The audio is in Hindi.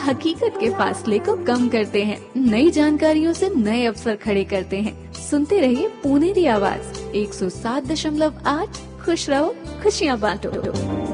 हकीकत के फासले को कम करते हैं, नई जानकारियों से नए अवसर खड़े करते हैं। सुनते रहिए पुनेरी आवाज 107.8। खुश रहो, खुशियाँ बांटो।